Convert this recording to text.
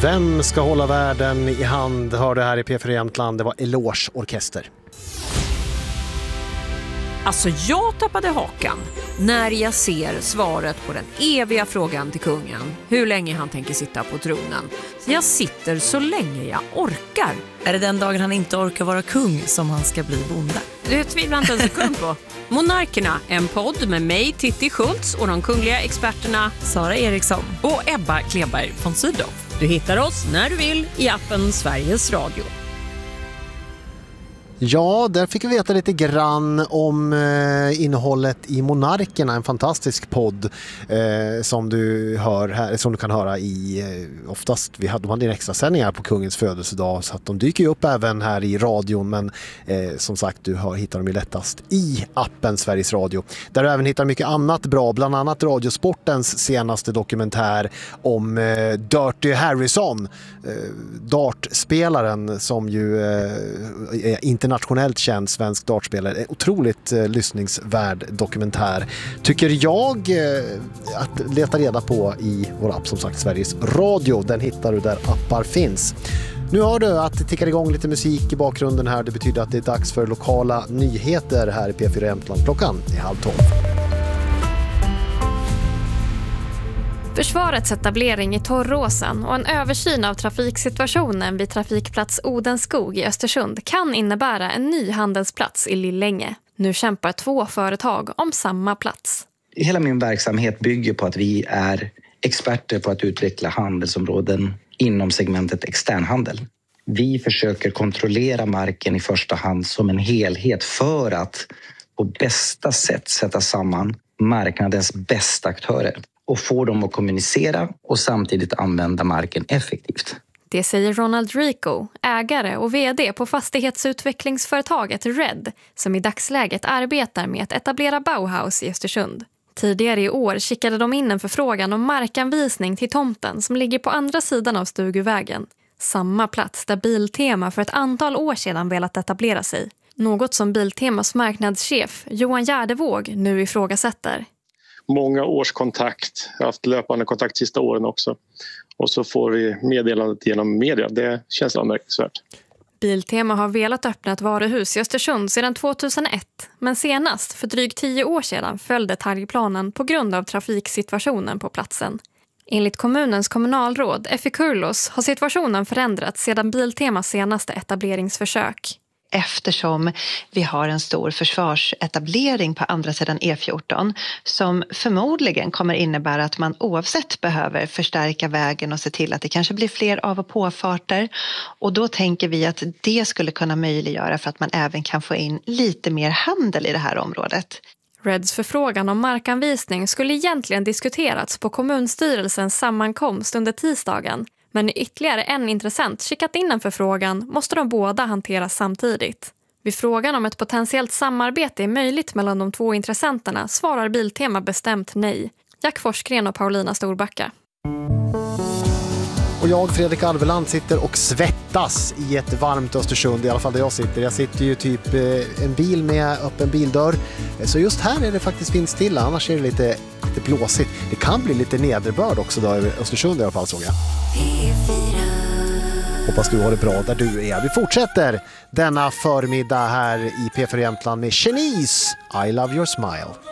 Vem ska hålla världen i hand? Hörde här i P4 Jämtland. Det var Eloge Orkester. Alltså jag tappade hakan när jag ser svaret på den eviga frågan till kungen. Hur länge han tänker sitta på tronen. Jag sitter så länge jag orkar. Är det den dagen han inte orkar vara kung som han ska bli bonde? Det tvivlar inte en sekund på. Monarkerna, en podd med mig, Titti Schultz, och de kungliga experterna Sara Eriksson och Ebba Kleberg von Sydow. Du hittar oss när du vill i appen Sveriges Radio. Ja, där fick vi veta lite grann om innehållet i Monarkerna, en fantastisk podd som du hör här, som du kan höra i oftast, de hade en extra sändningar på kungens födelsedag, så att de dyker ju upp även här i radion, men som sagt, du hittar dem ju lättast i appen Sveriges Radio. Där du även hittar mycket annat bra, bland annat Radiosportens senaste dokumentär om Dirty Harrison, dartspelaren som ju är internationellt känd svensk dartspelare. En otroligt lyssningsvärd dokumentär, tycker jag, att leta reda på i vår app, som sagt Sveriges Radio. Den hittar du där appar finns. Nu hör du att det tickar igång lite musik i bakgrunden här. Det betyder att det är dags för lokala nyheter här i P4 Jämtland. Klockan är 11:30. Försvarets etablering i Torråsen och en översyn av trafiksituationen vid trafikplats Odenskog i Östersund kan innebära en ny handelsplats i Lillänge. Nu kämpar 2 företag om samma plats. Hela min verksamhet bygger på att vi är experter på att utveckla handelsområden inom segmentet externhandel. Vi försöker kontrollera marken i första hand som en helhet för att på bästa sätt sätta samman marknadens bästa aktörer och få dem att kommunicera och samtidigt använda marken effektivt. Det säger Ronald Rico, ägare och vd på fastighetsutvecklingsföretaget Red, som i dagsläget arbetar med att etablera Bauhaus i Östersund. Tidigare i år skickade de in en förfrågan om markanvisning till tomten som ligger på andra sidan av Stuguvägen. Samma plats där Biltema för ett antal år sedan velat etablera sig. Något som Biltemas marknadschef Johan Gärdevåg nu ifrågasätter. Många års kontakt, jag har haft löpande kontakt sista åren också. Och så får vi meddelandet genom media, det känns anmärkningsvärt. Biltema har velat öppna ett varuhus i Östersund sedan 2001, men senast för drygt 10 år sedan föll detaljplanen på grund av trafiksituationen på platsen. Enligt kommunens kommunalråd Effie Kurlos har situationen förändrats sedan Biltemas senaste etableringsförsök. Eftersom vi har en stor försvarsetablering på andra sidan E14 som förmodligen kommer innebära att man oavsett behöver förstärka vägen och se till att det kanske blir fler av- och påfarter. Och då tänker vi att det skulle kunna möjliggöra för att man även kan få in lite mer handel i det här området. Reds förfrågan om markanvisning skulle egentligen diskuterats på kommunstyrelsens sammankomst under tisdagen. Men när ytterligare en intressent skickat in en förfrågan måste de båda hanteras samtidigt. Vid frågan om ett potentiellt samarbete är möjligt mellan de 2 intressenterna svarar Biltema bestämt nej. Jack Forsgren och Paulina Storbacka. Och jag, Fredrik Alveland, sitter och svettas i ett varmt Östersund, i alla fall där jag sitter. Jag sitter ju typ en bil med öppen bildörr. Så just här är det faktiskt vindstilla, annars är det lite blåsigt. Det kan bli lite nederbörd också då över Östersund i alla fall, såg jag. Hoppas du har det bra där du är. Vi fortsätter denna förmiddag här i P4 Jämtland med Chinese I Love Your Smile.